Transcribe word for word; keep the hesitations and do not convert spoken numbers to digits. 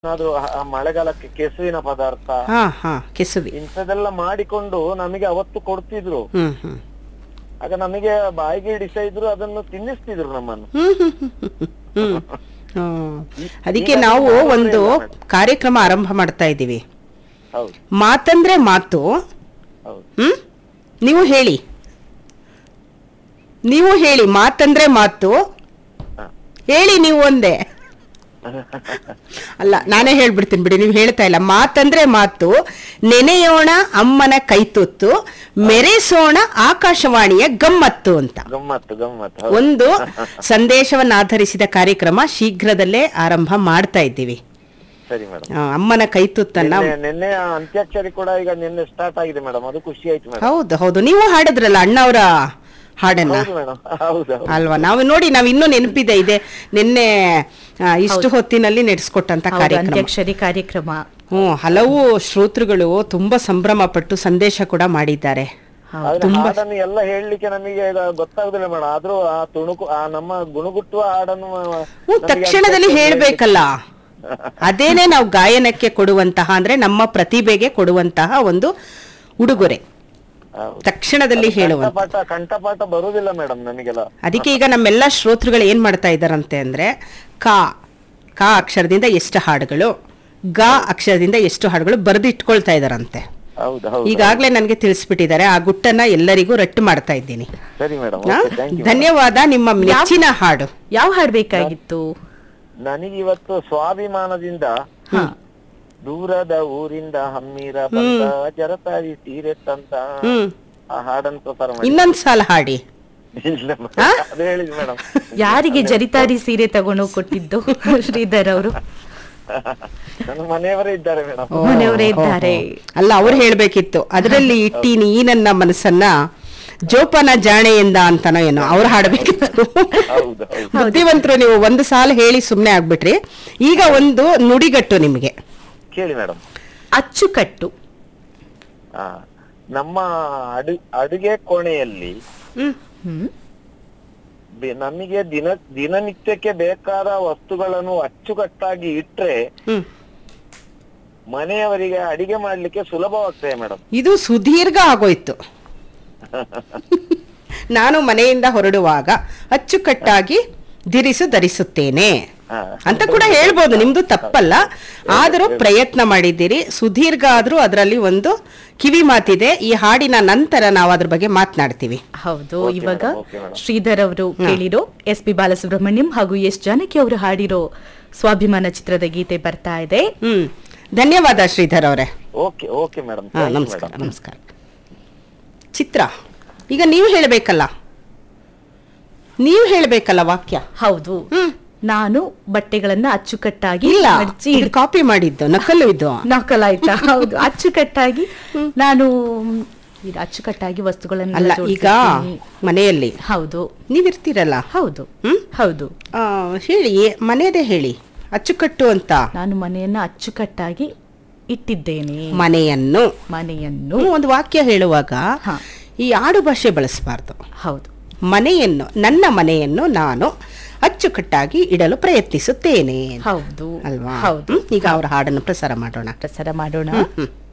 ಏನಾದ್ರೂ ಆ ಮಳೆಗಾಲಕ್ಕೆ ಕೆಸುವಿನ ಪದಾರ್ಥ ಹಾ ಹಾ ಕೆಸುವಿ ಇಂಥದೆಲ್ಲ ಮಾಡಿಕೊಂಡು ನಮಗೆ ಅವತ್ತು ಕೊಡ್ತಿದ್ರು. ಹ್ಮ್ ಹ್ಮ್ ಆಗ ನಮಗೆ ಬಾಯಿಗೆ ಇಡಿಸ್ತಾ ಇದ್ರು, ಅದನ್ನು ತಿನ್ನಿಸ್ತಿದ್ರು ನಮ್ಮನ್ನು. ಹ್ಮ್ ಹ್ಮ್ ಹ್ಮ್ ಹ್ಮ್ ಹ್ಮ್. ಅದಕ್ಕೆ ನಾವು ಒಂದು ಕಾರ್ಯಕ್ರಮ ಆರಂಭ ಮಾಡ್ತಾ ಇದ್ದೀವಿ. ಹೌದು ಮಾತಂದ್ರೆ ಮಾತು. ಹೌದು ಹ್ಮ್ ನೀವು ಹೇಳಿ ನೀವು ಹೇಳಿ ಮಾತಂದ್ರೆ ಮಾತು ಹ. ಹೇಳಿ ನೀವು ಒಂದೇ. ಅಲ್ಲ ನಾನೇ ಹೇಳ್ಬಿಡ್ತೀನಿ ಬಿಡಿ, ನೀವು ಹೇಳ್ತಾ ಇಲ್ಲ. ಮಾತಂದ್ರೆ ಮಾತು, ನೆನೆಯೋಣ ಅಮ್ಮನ ಕೈತುತ್ತು, ಮೆರೆಸೋಣ ಆಕಾಶವಾಣಿಯ ಗಮ್ಮತ್ತು ಅಂತ ಗಮ್ಮತ್ತು ಗಮ್ಮತ್ತು ಹೌದು. ಒಂದು ಸಂದೇಶವನ್ನು ಆಧರಿಸಿದ ಕಾರ್ಯಕ್ರಮ ಶೀಘ್ರದಲ್ಲೇ ಆರಂಭ ಮಾಡ್ತಾ ಇದ್ದೀವಿ. ಸರಿ ಮೇಡಮ್. ಆ, ಅಮ್ಮನ ಕೈತುತ್ತನ್ನ. ನಿನ್ನೆ ಅಂತ್ಯಾಕ್ಷರಿ ಕೂಡ ಈಗ ನಿನ್ನೆ ಸ್ಟಾರ್ಟ್ ಆಗಿದೆ ಮೇಡಮ್, ಅದು ಖುಷಿ ಆಯ್ತು ಮೇಡಮ್. ಹೌದು ಹೌದು, ನೀವು ಹಾಡಿದ್ರಲ್ಲ ಅಣ್ಣವರ ಹಾಡನ್ನ ಹೌದು ಮೇಡಮ್, ಹೌದು ಅಲ್ವಾ? ನಾವು ನೋಡಿ, ನಾವು ಇನ್ನೂ ನೆನಪಿದೆ ಇದೆ ನಿನ್ನೆ ಆ, ಇಷ್ಟು ಹೊತ್ತಿನಲ್ಲಿ ನಡೆಸ್ಕೊಟ್ಟಂತ ಕಾರ್ಯಕ್ರಮ, ಅಂತ್ಯಾಕ್ಷರಿ ಕಾರ್ಯಕ್ರಮ. ಹ್ಮ್ ಹಲವು ಶ್ರೋತೃಗಳು ತುಂಬಾ ಸಂಭ್ರಮ ಪಟ್ಟು ಸಂದೇಶ ಕೂಡ ಮಾಡಿದ್ದಾರೆ. ಆದ್ರೆ ಹಾಡನ್ನು ಎಲ್ಲ ಹೇಳಲಿಕ್ಕೆ ನಮಗೆ ಈಗ ಗೊತ್ತಾಗುದಿಲ್ಲ ಮೇಡಮ್. ಆದ್ರೂ ಆ ತುಣುಕು ಆ ನಮ್ಮ ಗುಣಗುಟ್ಟುವ ಹಾಡನ್ನು ಹ್ಮ್, ತಕ್ಷಣದಲ್ಲಿ ಹೇಳ್ಬೇಕಲ್ಲ. ಅದೇನೆ ನಾವು ಗಾಯನಕ್ಕೆ ಕೊಡುವಂತಹ, ಅಂದ್ರೆ ನಮ್ಮ ಪ್ರತಿಭೆಗೆ ಕೊಡುವಂತಹ ಒಂದು ಉಡುಗೊರೆ, ತಕ್ಷಣದಲ್ಲಿ ಹೇಳುವ ಕಂಠಪಾಠ ಕಂಠಪಾಠ ಬರುದಿಲ್ಲ ಮೇಡಮ್ ನಮಗೆಲ್ಲ. ಅದಕ್ಕೆ ಈಗ ನಮ್ಮೆಲ್ಲ ಶ್ರೋತೃಗಳು ಏನ್ ಮಾಡ್ತಾ ಇದ್ದಾರಂತೆ ಅಂದ್ರೆ, ಕಾ ಕಾ ಅಕ್ಷರದಿಂದ ಎಷ್ಟು ಹಾಡುಗಳು, ಗ ಅಕ್ಷರದಿಂದ ಎಷ್ಟು ಹಾಡುಗಳು ಬರೆದಿಟ್ಕೊಳ್ತಾ ಇದಾರಂತೆ. ಹೌದು ಹೌದು ಈಗಾಗ್ಲೇ ನನಗೆ ತಿಳಿಸ್ಬಿಟ್ಟಿದ್ದಾರೆ. ಆ ಗುಟ್ಟನ್ನ ಎಲ್ಲರಿಗೂ ರಟ್ಟು ಮಾಡ್ತಾ ಇದ್ದೀನಿ. ಸರಿ ಮೇಡಮ್, ಹಾ? Thank you. ಧನ್ಯವಾದ. ನಿಮ್ಮ ನೆಚ್ಚಿನ ಹಾಡು ಯಾವ ಹಾಡ್ ಬೇಕಾಗಿತ್ತು? ನನಗೆ ಇವತ್ತು ಸ್ವಾಭಿಮಾನದಿಂದ ಹಾ. ದೂರದ ಊರಿಂದ ಹಮ್ಮಿರ ಬಂದ ಜರತಾರಿ ಸೀರೆ ತಂತ ಹ್ಮ್ ಆ ಹಾಡನ್ನು ಪ್ರಸಾರ ಮಾಡಿ. ಇನ್ನೊಂದ್ ಸಾಲ ಹಾಡಿ. ಇಲ್ಲ madam, ಅದು ಹೇಳಿದ್ ಮೇಡಮ್. ಯಾರಿಗೆ ಜರಿತಾರಿ ಸೀರೆ ತಗೊಂಡು ಕೊಟ್ಟಿದ್ದು? ಶ್ರೀಧರ್ ಅವರು ನನ್ನ ಮನೆಯವರೇ ಇದ್ದಾರೆ ಮೇಡಮ್. ಓ, ಮನೆಯವರೇ ಹೋ, ಹೋ. ಇದ್ದಾರೆ. ಅಲ್ಲ, ಅವ್ರು ಹೇಳ್ಬೇಕಿತ್ತು ಅದರಲ್ಲಿ ಇಟ್ಟೀನಿ ಈ ನನ್ನ ಮನಸ್ಸನ್ನ ಜೋಪಾನ ಜಾಣೆಯಿಂದ ಅಂತಾನೋ ಏನೋ ಅವ್ರು ಹಾಡಬೇಕಿತ್ತು. ಹೌದು ಹೌದು ಬುದ್ಧಿವಂತರು ನೀವು. ಒಂದು ಸಾಲ ಹೇಳಿ ಸುಮ್ನೆ ಆಗ್ಬಿಟ್ರಿ. ಈಗ ಒಂದು ನುಡಿಗಟ್ಟು ನಿಮಗೆ ಕೇಳಿ ಮೇಡಮ್. ಅಚ್ಚುಕಟ್ಟು. ಆ ನಮ್ಮ ಅಡು ಅಡುಗೆ ಕೋಣೆಯಲ್ಲಿ ಹ್ಮ್ ಹ್ಮ್ ಬೆ- ನಮಗೆ ದಿನ ದಿನನಿತ್ಯಕ್ಕೆ ಬೇಕಾದ ವಸ್ತುಗಳನ್ನು ಅಚ್ಚುಕಟ್ಟಾಗಿ ಇಟ್ರೆ ಹ್ಮ್ ಮನೆಯವರಿಗೆ ಅಡಿಗೆ ಮಾಡ್ಲಿಕ್ಕೆ ಸುಲಭವಾಗ್ತದೆ ಮೇಡಮ್. ಇದು ಸುದೀರ್ಘ ಆಗೋಯ್ತು. ನಾನು ಮನೆಯಿಂದ ಹೊರಡುವಾಗ ಅಚ್ಚುಕಟ್ಟಾಗಿ ಧಿರಿಸು ಧರಿಸುತ್ತೇನೆ ಅಂತ ಕೂಡ ಹೇಳ್ಬೋದು, ನಿಮ್ದು ತಪ್ಪಲ್ಲ. ಆದರೂ ಪ್ರಯತ್ನ ಮಾಡಿದ್ದೀರಿ. ಸುದೀರ್ಘ ಆದ್ರೂ ಅದರಲ್ಲಿ ಒಂದು ಕಿವಿ ಮಾತಿದೆ. ಈ ಹಾಡಿನ ನಂತರ ನಾವು ಅದ್ರ ಬಗ್ಗೆ ಮಾತನಾಡ್ತೀವಿ. ಹೌದು. Okay, ಇವಾಗ madam, okay, madam. ಶ್ರೀಧರ್ ಅವರು ಕೇಳಿರೋ ಎಸ್ ಪಿ ಬಾಲಸುಬ್ರಹ್ಮಣ್ಯಂ ಹಾಗೂ ಎಸ್ ಜಾನಕಿ ಅವರು ಹಾಡಿರೋ ಸ್ವಾಭಿಮಾನ ಚಿತ್ರದ ಗೀತೆ ಬರ್ತಾ ಇದೆ. ಹ್ಮ್ ಧನ್ಯವಾದ ಶ್ರೀಧರ್ ಅವರೇ. ಓಕೆ ಓಕೆ ಮೇಡಮ್, ಹಾ, ನಮಸ್ಕಾರ ನಮಸ್ಕಾರ. ಚಿತ್ರ, ಈಗ ನೀವು ಹೇಳಬೇಕಲ್ಲ, ನೀವು ಹೇಳಬೇಕಲ್ಲ ವಾಕ್ಯ. ಹೌದು. ಹ್ಮ್ ನಾನು ಬಟ್ಟೆಗಳನ್ನ ಅಚ್ಚುಕಟ್ಟಾಗಿ ಇಲ್ಲ, ಮಡಚಿ ಇದು ಕಾಪಿ ಮಾಡಿದ್ದು, ನಕಲು ಇದು. ನಕಲಾಯ್ತಾ? ಹೌದು, ಅಚ್ಚುಕಟ್ಟಾಗಿ ನಾನು ಇದು ಅಚ್ಚುಕಟ್ಟಾಗಿ ವಸ್ತುಗಳನ್ನ ಅಲ್ಲ, ಈಗ ಜೋಡಿಸಿರ್ತೀನಿ. ಮನೆಯಲ್ಲಿ ಹೌದು ನೀವಿರ್ತೀರಲ್ಲ. ಹೌದು ಹ್ಮ್ ಹೌದು. ಆ, ಹೇಳಿ, ಮನೆಯದೇ ಹೇಳಿ, ಅಚ್ಚುಕಟ್ಟು ಅಂತ. ನಾನು ಮನೆಯನ್ನ ಅಚ್ಚುಕಟ್ಟಾಗಿ ಇಟ್ಟಿದ್ದೇನೆ. ಮನೆಯನ್ನು ಮನೆಯನ್ನು ಹ್ಮ್, ಒಂದು ವಾಕ್ಯ ಹೇಳುವಾಗ ಹಾ. ಈ ಆಡು ಭಾಷೆ ಬಳಸಬಾರ್ದು. ಹೌದು. ಮನೆಯನ್ನು, ನನ್ನ ಮನೆಯನ್ನು ನಾನು ಅಚ್ಚುಕಟ್ಟಾಗಿ ಇಡಲು ಪ್ರಯತ್ನಿಸುತ್ತೇನೆ ಹೌದು ಅಲ್ವಾ? ಹೌದು. ಹ್ಮ್, ಈಗ ಅವರ ಹಾಡನ್ನು ಪ್ರಸಾರ ಮಾಡೋಣ. ಪ್ರಸಾರ ಮಾಡೋಣ. ಹ್ಮ್, ಹ್ಮ್.